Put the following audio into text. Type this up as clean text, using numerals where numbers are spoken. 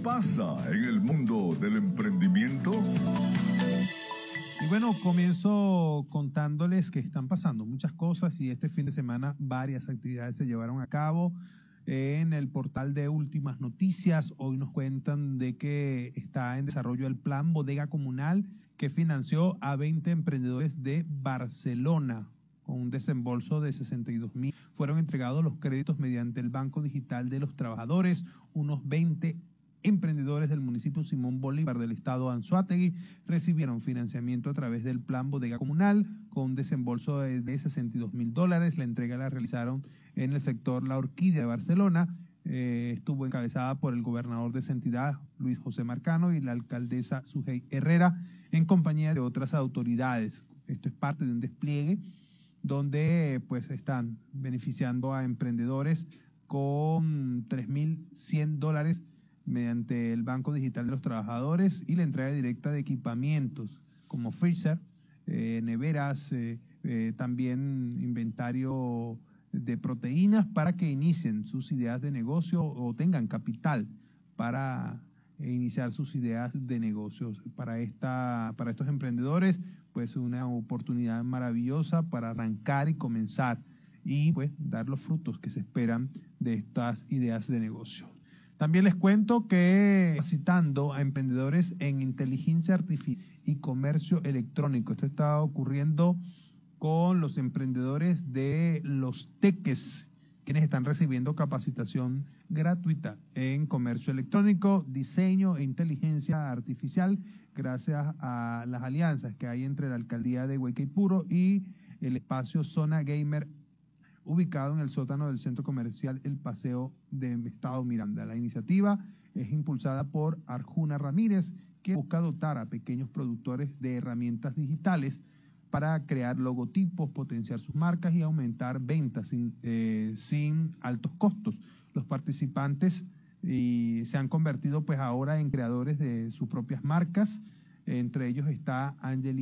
pasa en el mundo del emprendimiento? Y bueno, comienzo contándoles que están pasando muchas cosas y este fin de semana varias actividades se llevaron a cabo en el portal de Últimas Noticias. Hoy nos cuentan de que está en desarrollo el plan Bodega Comunal que financió a 20 emprendedores de Barcelona con un desembolso de 62.000. Fueron entregados los créditos mediante el Banco Digital de los Trabajadores. Unos 20 emprendedores del municipio Simón Bolívar del estado Anzoátegui recibieron financiamiento a través del plan Bodega Comunal con un desembolso de $62.000. La entrega la realizaron en el sector La Orquídea de Barcelona. Estuvo encabezada por el gobernador de esa entidad, Luis José Marcano, y la alcaldesa Sujei Herrera, en compañía de otras autoridades. Esto es parte de un despliegue donde pues están beneficiando a emprendedores con $3.100 mediante el Banco Digital de los Trabajadores y la entrega directa de equipamientos como freezer, neveras, también inventario de proteínas para que inicien sus ideas de negocio o tengan capital para iniciar sus ideas de negocios. Para estos emprendedores, pues una oportunidad maravillosa para arrancar y comenzar y pues dar los frutos que se esperan de estas ideas de negocio. También les cuento que capacitando a emprendedores en inteligencia artificial y comercio electrónico. Esto está ocurriendo con los emprendedores de los teques, quienes están recibiendo capacitación gratuita en comercio electrónico, diseño e inteligencia artificial, gracias a las alianzas que hay entre la alcaldía de Guaycaipuro y el espacio Zona Gamer, ubicado en el sótano del centro comercial El Paseo de Estado Miranda. La iniciativa es impulsada por Arjuna Ramírez, que busca dotar a pequeños productores de herramientas digitales para crear logotipos, potenciar sus marcas y aumentar ventas sin altos costos. Los participantes se han convertido pues ahora en creadores de sus propias marcas. Entre ellos está Angeli